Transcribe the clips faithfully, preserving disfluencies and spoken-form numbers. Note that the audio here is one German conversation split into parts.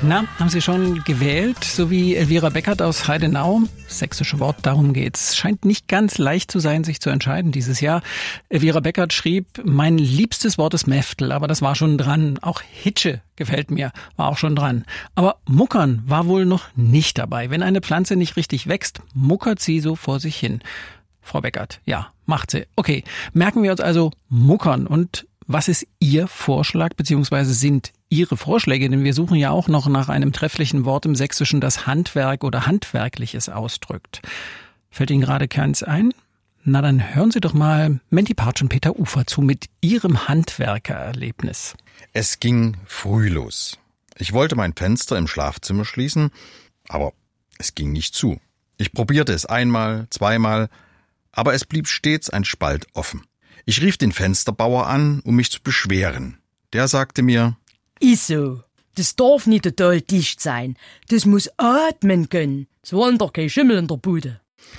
Na, haben Sie schon gewählt, so wie Elvira Beckert aus Heidenau? Sächsische Wort, darum geht's. Scheint nicht ganz leicht zu sein, sich zu entscheiden dieses Jahr. Elvira Beckert schrieb, mein liebstes Wort ist Mäftel, aber das war schon dran. Auch Hitsche gefällt mir, war auch schon dran. Aber Muckern war wohl noch nicht dabei. Wenn eine Pflanze nicht richtig wächst, muckert sie so vor sich hin. Frau Beckert, ja, macht sie. Okay, merken wir uns also Muckern. Und was ist Ihr Vorschlag, beziehungsweise sind Ihre Vorschläge? Denn wir suchen ja auch noch nach einem trefflichen Wort im Sächsischen, das Handwerk oder Handwerkliches ausdrückt. Fällt Ihnen gerade keins ein? Na, dann hören Sie doch mal Mandy Partsch und Peter Ufer zu mit Ihrem Handwerkererlebnis. Es ging früh los. Ich wollte mein Fenster im Schlafzimmer schließen, aber es ging nicht zu. Ich probierte es einmal, zweimal, aber es blieb stets ein Spalt offen. Ich rief den Fensterbauer an, um mich zu beschweren. Der sagte mir, ist so. Das darf nicht total dicht sein. Das muss atmen können. So wollen doch kein Schimmel in der Bude.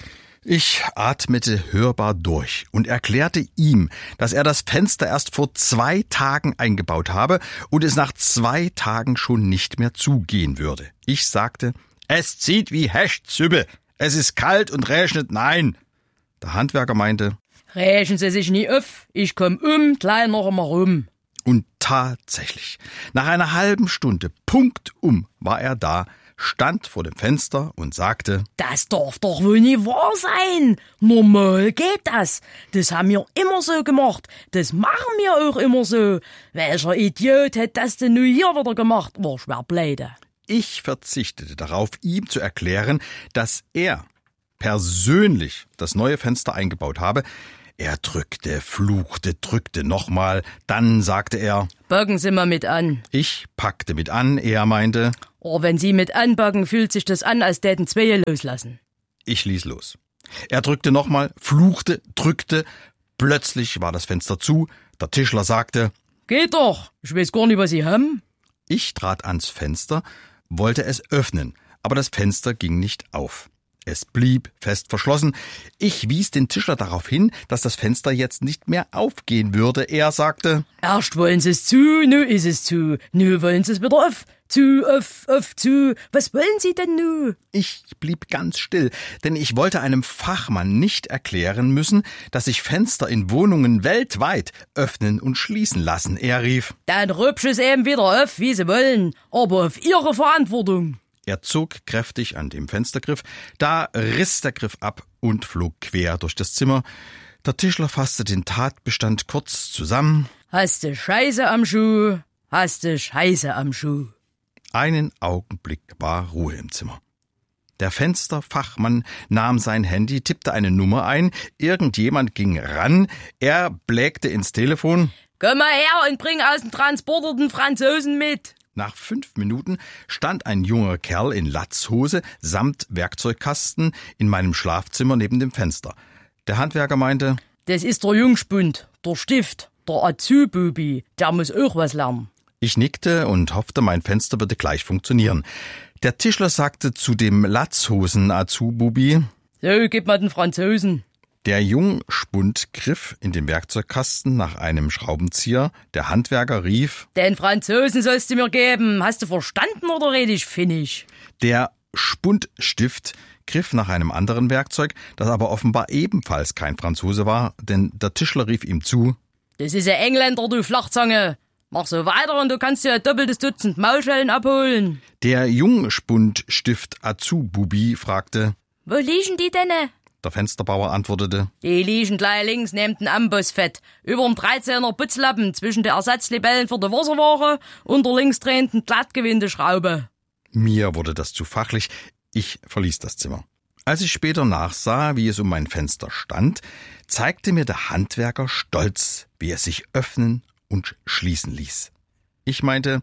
Ich atmete hörbar durch und erklärte ihm, dass er das Fenster erst vor zwei Tagen eingebaut habe und es nach zwei Tagen schon nicht mehr zugehen würde. Ich sagte, es zieht wie Hechtzüppe. Es ist kalt und regnet, nein. Der Handwerker meinte, rächen Sie sich nie auf, ich komm um, gleich noch einmal rum. Und tatsächlich, nach einer halben Stunde, punktum, war er da, stand vor dem Fenster und sagte, das darf doch wohl nie wahr sein. Normal geht das. Das haben wir immer so gemacht. Das machen wir auch immer so. Welcher Idiot hätte das denn nun hier wieder gemacht? War schwer pleite. Ich verzichtete darauf, ihm zu erklären, dass er persönlich das neue Fenster eingebaut habe. Er drückte, fluchte, drückte nochmal, dann sagte er, packen Sie mal mit an. Ich packte mit an, er meinte, oh, wenn Sie mit anpacken, fühlt sich das an, als täten zwei loslassen. Ich ließ los. Er drückte nochmal, fluchte, drückte, plötzlich war das Fenster zu, der Tischler sagte, geht doch, ich weiß gar nicht, was Sie haben. Ich trat ans Fenster, wollte es öffnen, aber das Fenster ging nicht auf. Es blieb fest verschlossen. Ich wies den Tischler darauf hin, dass das Fenster jetzt nicht mehr aufgehen würde. Er sagte, erst wollen Sie es zu, nu ist es zu, nu wollen Sie es wieder auf, zu, auf, auf, zu. Was wollen Sie denn nu? Ich blieb ganz still, denn ich wollte einem Fachmann nicht erklären müssen, dass sich Fenster in Wohnungen weltweit öffnen und schließen lassen. Er rief, dann rübsch es eben wieder auf, wie Sie wollen, aber auf Ihre Verantwortung. Er zog kräftig an dem Fenstergriff, da riss der Griff ab und flog quer durch das Zimmer. Der Tischler fasste den Tatbestand kurz zusammen. Hast du Scheiße am Schuh, hast du Scheiße am Schuh. Einen Augenblick war Ruhe im Zimmer. Der Fensterfachmann nahm sein Handy, tippte eine Nummer ein, irgendjemand ging ran, er blägte ins Telefon. Komm mal her und bring aus dem Transporter den Franzosen mit. Nach fünf Minuten stand ein junger Kerl in Latzhose samt Werkzeugkasten in meinem Schlafzimmer neben dem Fenster. Der Handwerker meinte, das ist der Jungspund, der Stift, der Azububi, der muss auch was lernen. Ich nickte und hoffte, mein Fenster würde gleich funktionieren. Der Tischler sagte zu dem Latzhosen-Azububi, so, gib mal den Franzosen. Der Jungspund griff in den Werkzeugkasten nach einem Schraubenzieher. Der Handwerker rief, den Franzosen sollst du mir geben. Hast du verstanden oder red ich finnisch? Der Spundstift griff nach einem anderen Werkzeug, das aber offenbar ebenfalls kein Franzose war, denn der Tischler rief ihm zu, das ist ein Engländer, du Flachzange. Mach so weiter und du kannst dir ein doppeltes Dutzend Maulschellen abholen. Der Jungspundstift Azububi fragte, wo liegen die denn? Der Fensterbauer antwortete, die liegen gleich links neben dem Ambossfett, über dem dreizehner Putzlappen zwischen der Ersatzlibellen für die Wasserware und der linksdrehenden Glattgewindeschraube. Mir wurde das zu fachlich, ich verließ das Zimmer. Als ich später nachsah, wie es um mein Fenster stand, zeigte mir der Handwerker stolz, wie es sich öffnen und schließen ließ. Ich meinte,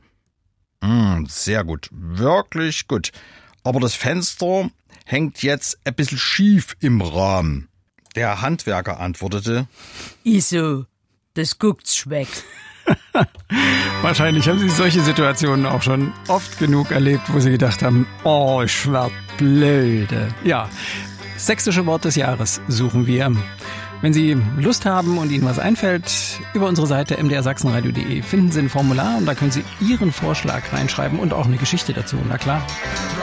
sehr gut, wirklich gut, aber das Fenster hängt jetzt ein bisschen schief im Rahmen. Der Handwerker antwortete, Iso, das guckt's schmeckt. Wahrscheinlich haben Sie solche Situationen auch schon oft genug erlebt, wo Sie gedacht haben, oh, ich werd blöde. Ja, sächsische Wort des Jahres suchen wir. Wenn Sie Lust haben und Ihnen was einfällt, über unsere Seite m d r sachsenradio punkt de finden Sie ein Formular und da können Sie Ihren Vorschlag reinschreiben und auch eine Geschichte dazu, na klar.